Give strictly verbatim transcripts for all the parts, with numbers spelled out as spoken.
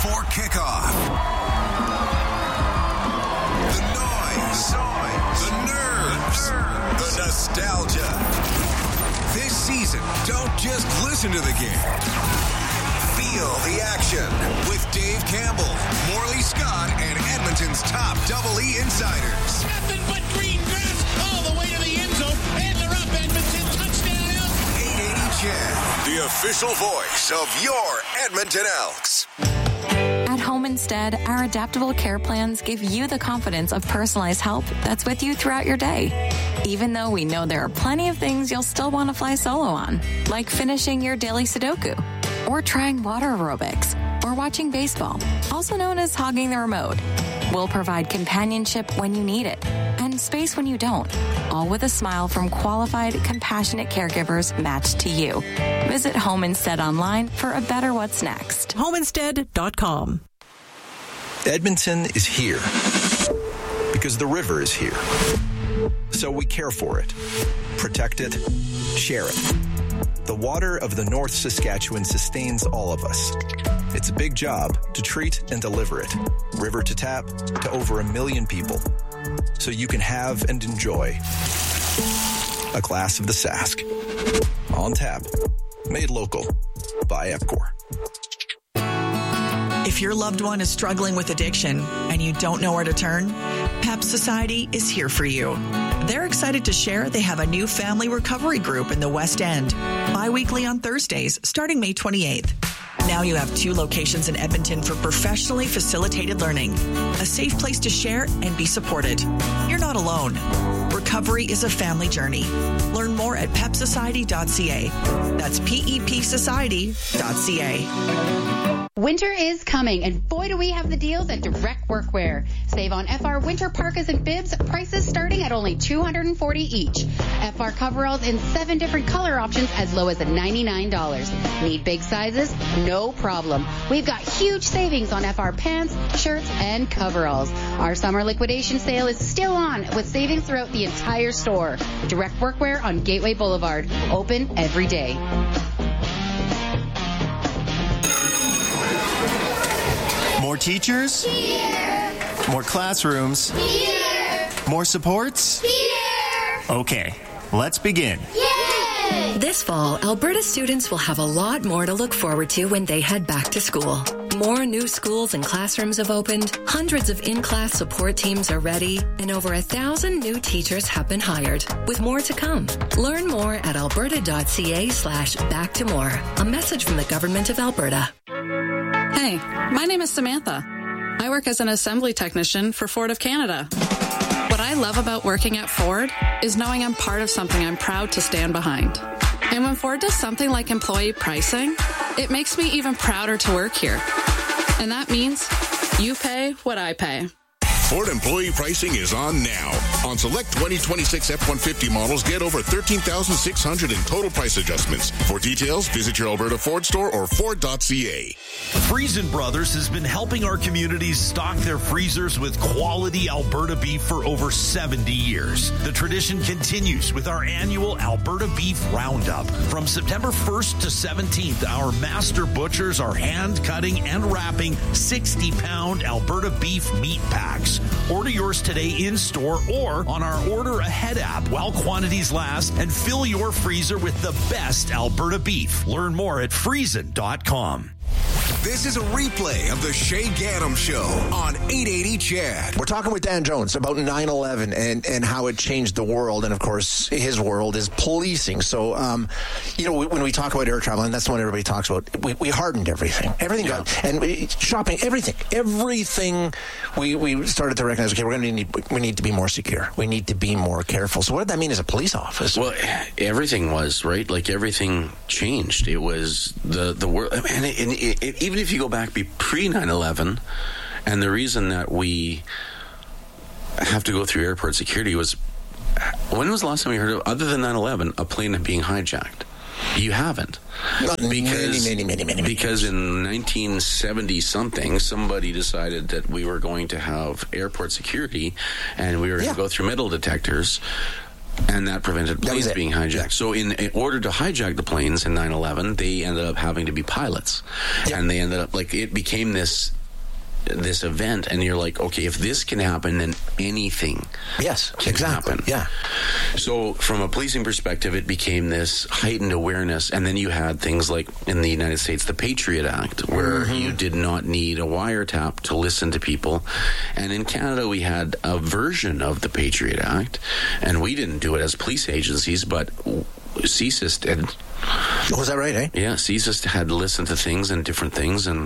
before kickoff. The noise, the nerves, the nostalgia. This season, don't just listen to the game. Feel the action with Dave Campbell, Morley Scott, and Edmonton's top Double E insiders. Nothing but green grass all the way to the end zone, and they're up. Edmonton touchdown. eight eighty C H E D, the official voice of your Edmonton Elks. At Home Instead, our adaptable care plans give you the confidence of personalized help that's with you throughout your day. Even though we know there are plenty of things you'll still want to fly solo on, like finishing your daily Sudoku, or trying water aerobics, or watching baseball, also known as hogging the remote. We'll provide companionship when you need it, and space when you don't, all with a smile from qualified, compassionate caregivers matched to you. Visit Home Instead online for a better what's next. home instead dot com. Edmonton is here because the river is here. So we care for it, protect it, share it. The water of the North Saskatchewan sustains all of us. It's a big job to treat and deliver it, river to tap, to over a million people, so you can have and enjoy a glass of the Sask. On tap, made local by Epcor. If your loved one is struggling with addiction and you don't know where to turn, PEP Society is here for you. They're excited to share they have a new family recovery group in the West End, bi-weekly on Thursdays, starting May twenty-eighth. Now you have two locations in Edmonton for professionally facilitated learning, a safe place to share and be supported. You're not alone. Recovery is a family journey. Learn more at pep society dot c a. That's P E P society dot c a. Winter is coming, and boy do we have the deals at Direct Workwear. Save on F R winter parkas and bibs, prices starting at only two hundred forty dollars each. F R coveralls in seven different color options as low as ninety-nine dollars. Need big sizes? No problem. We've got huge savings on F R pants, shirts, and coveralls. Our summer liquidation sale is still on with savings throughout the entire store. Direct Workwear on Gateway Boulevard. Open every day. More teachers? Here. More classrooms? Here. More supports? Here. Okay, let's begin. Yay! This fall, Alberta students will have a lot more to look forward to when they head back to school. More new schools and classrooms have opened, hundreds of in-class support teams are ready, and over a thousand new teachers have been hired, with more to come. Learn more at alberta.ca slash back to more. A message from the Government of Alberta. Hey, my name is Samantha. I work as an assembly technician for Ford of Canada. What I love about working at Ford is knowing I'm part of something I'm proud to stand behind. And when Ford does something like employee pricing, it makes me even prouder to work here. And that means you pay what I pay. Ford employee pricing is on now. On select twenty twenty-six F one fifty models, get over thirteen thousand six hundred dollars in total price adjustments. For details, visit your Alberta Ford store or Ford dot c a. Friesen Brothers has been helping our communities stock their freezers with quality Alberta beef for over seventy years. The tradition continues with our annual Alberta Beef Roundup. From September first to seventeenth, our master butchers are hand cutting and wrapping sixty pound Alberta beef meat packs. Order yours today in store or on our Order Ahead app while quantities last, and fill your freezer with the best Alberta beef. Learn more at friesen dot com. This is a replay of the Shay Gaddam Show on eight eighty C H E D. We're talking with Dan Jones about nine eleven and, and how it changed the world. And, of course, his world is policing. So, um, you know, when we talk about air travel, and that's the one everybody talks about, we, we hardened everything. Everything yeah. got, and we, shopping, everything. Everything we, we started to recognize, okay, we're going to need, we need to be more secure. We need to be more careful. So what did that mean as a police officer? Well, everything was, right? Like, everything changed. It was the, the world, and, it, and it, it, even if you go back pre nine eleven, and the reason that we have to go through airport security was, when was the last time you heard of, other than nine eleven, a plane being hijacked? You haven't. Not because, many, many, many, many, many. Because in nineteen seventy something, somebody decided that we were going to have airport security, and we were going to yeah. go through metal detectors. And that prevented planes it. being hijacked. Yeah. So in, in order to hijack the planes in nine eleven, they ended up having to be pilots. Yeah. And they ended up, like, it became this this event, and you're like, okay, if this can happen, then anything yes, can exactly. happen. Yeah. So from a policing perspective, it became this heightened awareness, and then you had things like, in the United States, the Patriot Act, where mm-hmm. you did not need a wiretap to listen to people. And in Canada, we had a version of the Patriot Act, and we didn't do it as police agencies, but C S I S did. Was that right, eh? Yeah, C S I S had listened to things and different things, and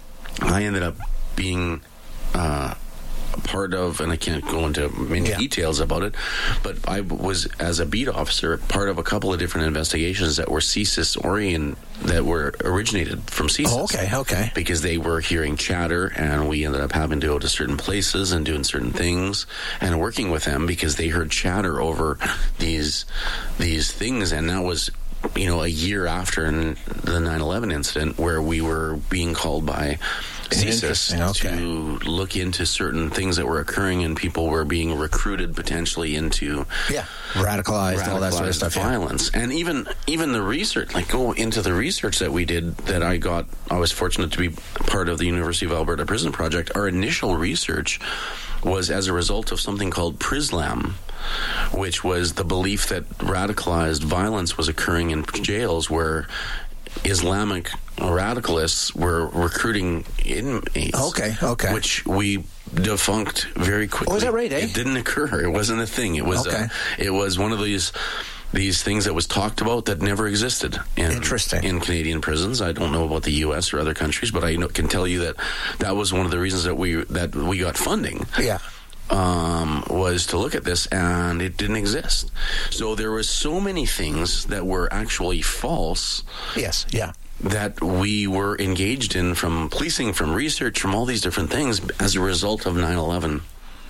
I ended up being uh, a part of, and I can't go into many yeah. details about it, but I was, as a beat officer, part of a couple of different investigations that were C S I S orient, that were originated from C S I S. Oh, okay, okay. Because they were hearing chatter, and we ended up having to go to certain places and doing certain things and working with them because they heard chatter over these these things, and that was, you know, a year after the nine eleven incident, where we were being called by C S I S okay. to look into certain things that were occurring, and people were being recruited potentially into yeah radicalized, radicalized all that sort of stuff, violence, yeah. And even even the research, like go into the research that we did. That I got, I was fortunate to be part of the University of Alberta Prison Project. Our initial research was as a result of something called PRISLAM, which was the belief that radicalized violence was occurring in jails, where Islamic radicalists were recruiting inmates. Okay, okay. Which we defunct very quickly. Oh, is that right, eh? It didn't occur. It wasn't a thing. It was okay. uh, it was one of these these things that was talked about that never existed in, Interesting. in Canadian prisons. I don't know about the U S or other countries, but I know, can tell you that that was one of the reasons that we that we got funding. Yeah. Um, was to look at this, and it didn't exist. So there were so many things that were actually false. Yes, yeah. That we were engaged in, from policing, from research, from all these different things as a result of nine eleven.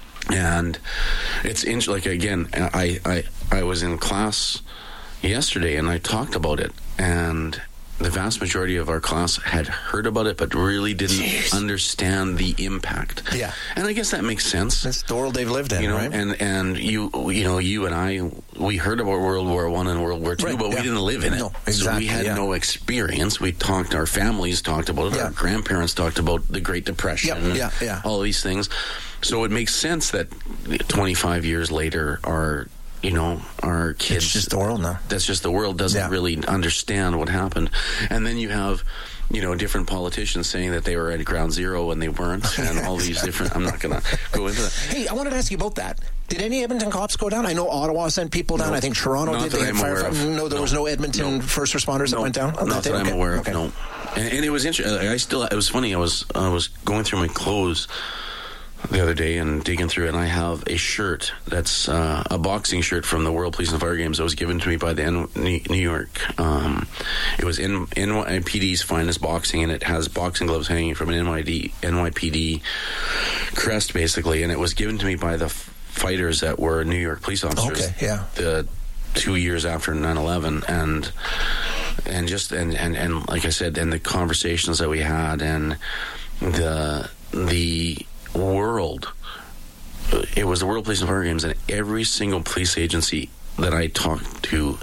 And it's in, like, again, I, I, I was in class yesterday, and I talked about it, and the vast majority of our class had heard about it, but really didn't Jeez. understand the impact. Yeah, and I guess that makes sense. That's the world they've lived in, you know. Right? And and you you know you and I, we heard about World War One and World War Two, right. but yeah. we didn't live in it. No, exactly. So we had yeah. no experience. We talked. Our families talked about it. Yeah. Our grandparents talked about the Great Depression. Yep. Yeah, yeah. All these things. So it makes sense that twenty-five years later, our you know, our kids... It's just the world now. That's just the world doesn't yeah. really understand what happened. And then you have, you know, different politicians saying that they were at ground zero when they weren't, and all these different... I'm not going to go into that. Hey, I wanted to ask you about that. Did any Edmonton cops go down? I know Ottawa sent people down. No, I think Toronto not did. That They I'm had aware of. No, there no, was no Edmonton no. first responders no, that went down? Not that, that I'm okay. aware of, okay. no. And, and it was interesting. I still... It was funny. I was, I was going through my clothes the other day and digging through it, and I have a shirt that's uh, a boxing shirt from the World Police and Fire Games that was given to me by the N- New York. Um, it was N- N Y P D's finest boxing, and it has boxing gloves hanging from an N Y D N Y P D crest, basically, and it was given to me by the f- fighters that were New York police officers. Okay, yeah. The two years after nine eleven, and and just and, and, and like I said, and the conversations that we had, and the the world, it was the World Police and Fire Games, and every single police agency that I talked to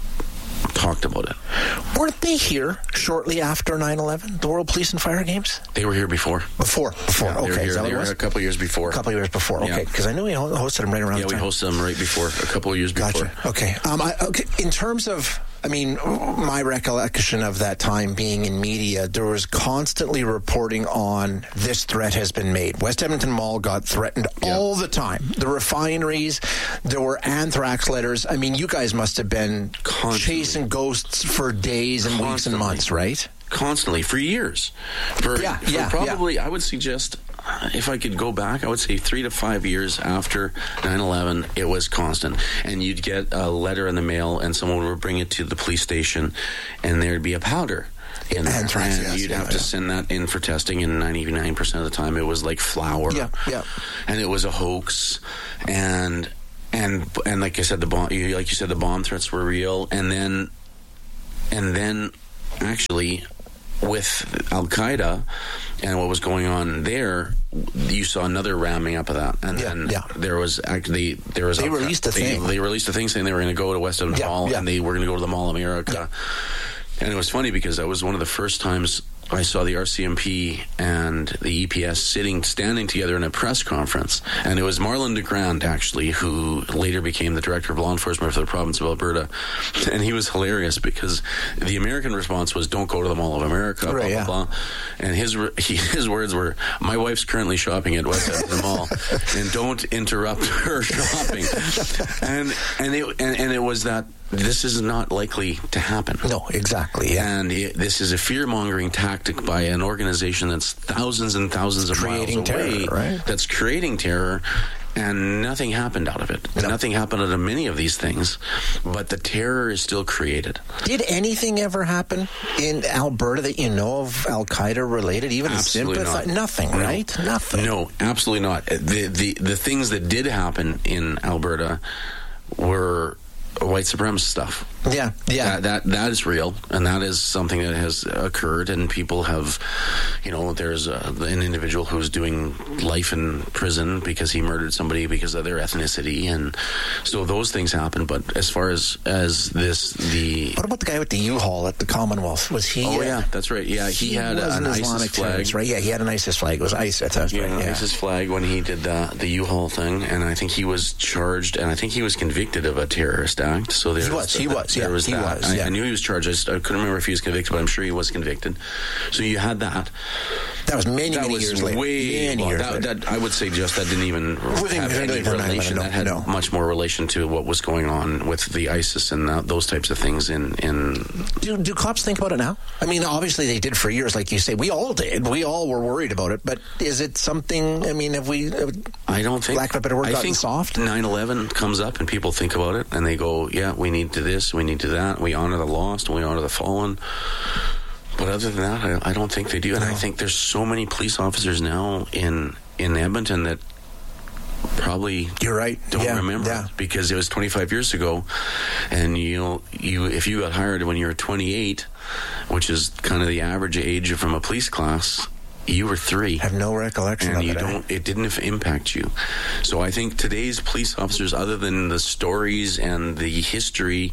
talked about it. Weren't they here shortly after nine eleven, the World Police and Fire Games? They were here before. Before, before, yeah, okay. They were, here, Is that they what were it was? a couple of years before. A couple of years before, okay. Because yeah. I knew we hosted them right around yeah, the time. Yeah, we hosted them right before, a couple of years before. Gotcha, okay. Um, I, okay. In terms of, I mean, my recollection of that time being in media, there was constantly reporting on this threat has been made. West Edmonton Mall got threatened yeah. all the time. The refineries, there were anthrax letters. I mean, you guys must have been constantly chasing ghosts for days and constantly. weeks and months, right? Constantly, for years. For, yeah, for yeah, probably, yeah. I would suggest, if I could go back, I would say three to five years after nine eleven, it was constant. And you'd get a letter in the mail, and someone would bring it to the police station, and there'd be a powder in there. Anthrax, and yes, you'd yeah, have yeah. to send that in for testing, and ninety-nine percent of the time it was like flour. Yeah, yeah. And it was a hoax. And, and, and like I said, the bomb, like you said, the bomb threats were real. And then, and then, actually, with Al-Qaeda and what was going on there, you saw another ramming up of that, and Yeah, then yeah. there was actually there was They a, released a they, thing. They released a thing saying they were going to go to West Edmonton Yeah, Mall, yeah. and they were going to go to the Mall of America. And it was funny because that was one of the first times I saw the R C M P and the E P S sitting, standing together in a press conference. And it was Marlon DeGrand, actually, who later became the director of law enforcement for the province of Alberta. And he was hilarious because the American response was, don't go to the Mall of America, blah, Right, blah, yeah. blah. And his re- he, his words were, my wife's currently shopping at West Edmonton Mall, and don't interrupt her shopping. And, and, it, and, and it was that this is not likely to happen. No, exactly. Yeah. And it, this is a fear-mongering tactic by an organization that's thousands and thousands of Creating miles away, terror, right? that's creating terror, and nothing happened out of it. No. Nothing happened out of many of these things, but the terror is still created. Did anything ever happen in Alberta that you know of Al-Qaeda related? Even Absolutely sympathize? not. Nothing, No. right? Nothing. No, absolutely not. The, the, the things that did happen in Alberta were white supremacist stuff. Yeah, yeah. That, that that is real, and that is something that has occurred, and people have, you know, there's a, an individual who's doing life in prison because he murdered somebody because of their ethnicity, and so those things happen. But as far as as this, the What about the guy with the U-Haul at the Commonwealth? Was he? oh uh, yeah, that's right. Yeah, he, had was an an ISIS Islamic flag. terrorist, right? Yeah, he had an ISIS flag. It was ISIS. That's Yeah, right. an Yeah. ISIS flag when he did the the U-Haul thing, and I think he was charged, and I think he was convicted of a terrorist act. So there He was, he was, there yeah, was he that. was, I, yeah. I knew he was charged. I, just, I couldn't remember if he was convicted, but I'm sure he was convicted. So you had that. That was many, that many was years later. way Many long. years that, later. that I would say just that didn't even Within- have any within nine relation. months, That had no. much more relation to what was going on with the ISIS and that, those types of things. In in Do, do cops think about it now? I mean, obviously they did for years, like you say. We all did. We all were worried about it. But is it something? I mean, have we? Uh, I don't think. lack of a better word, I gotten think soft? nine eleven comes up and people think about it and they go, "Yeah, we need to this, we need to that. We honor the lost, and we honor the fallen." But other than that, I, I don't think they do. And No. I think there's so many police officers now in in Edmonton that probably You're right. don't Yeah, remember yeah. because it was twenty-five years ago, and you know, you if you got hired when you were twenty-eight, which is kind of the average age from a police class, you were three. have no recollection And of you it. eh? don't. It didn't f- impact you. So I think today's police officers, other than the stories and the history,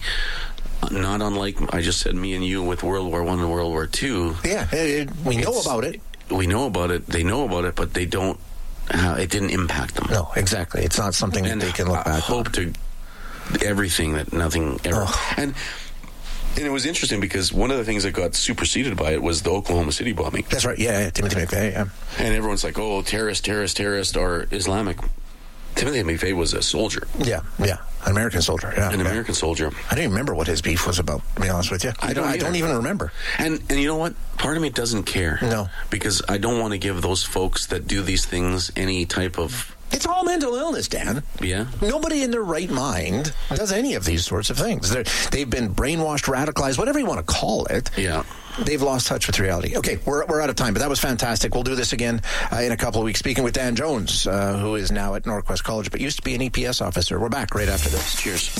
not unlike I just said, me and you with World War One and World War Two. Yeah, it, it, we know It's- about it. We know about it. They know about it, but they don't. How it didn't impact them. No, exactly. It's not something And that they can look I back on. hope to everything that nothing ever. Oh. And and it was interesting because one of the things that got superseded by it was the Oklahoma City bombing. That's right. Yeah, yeah, Timothy McVeigh. Yeah. And everyone's like, "Oh, terrorist, terrorist, terrorist," or Islamic. Timothy McVeigh was a soldier, Yeah, yeah. An American soldier. Yeah. an yeah. American soldier. I don't even remember what his beef was about, to be honest with you. I don't I don't either. even remember. And and you know what? Part of me doesn't care. No. Because I don't want to give those folks that do these things any type of It's all mental illness, Dan. yeah. Nobody in their right mind does any of these sorts of things. They're, they've been brainwashed, radicalized, whatever you want to call it. Yeah. They've lost touch with reality. Okay, we're, we're out of time, but that was fantastic. We'll do this again uh, in a couple of weeks. Speaking with Dan Jones, uh, who is now at Norquest College, but used to be an E P S officer. We're back right after this. Cheers.